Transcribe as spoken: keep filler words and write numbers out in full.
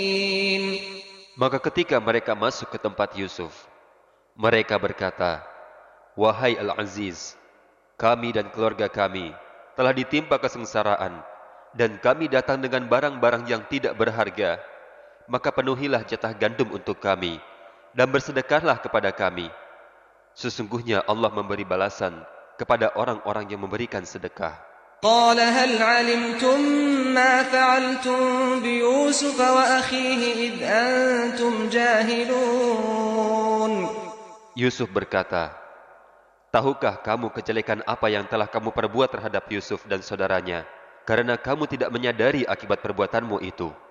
Maka ketika mereka masuk ke tempat Yusuf, mereka berkata, "Wahai Al-Aziz, kami dan keluarga kami telah ditimpa kesengsaraan, dan kami datang dengan barang-barang yang tidak berharga. Maka penuhilah jatah gandum untuk kami, dan bersedekahlah kepada kami. Sesungguhnya Allah memberi balasan kepada orang-orang yang memberikan sedekah." قال هل علمتم ما فعلتم بيوسف وأخيه إذ أنتم جاهلون. Yusuf berkata, "Tahukah kamu kejelekan apa yang telah kamu perbuat terhadap Yusuf dan saudaranya, karena kamu tidak menyadari akibat perbuatanmu itu?"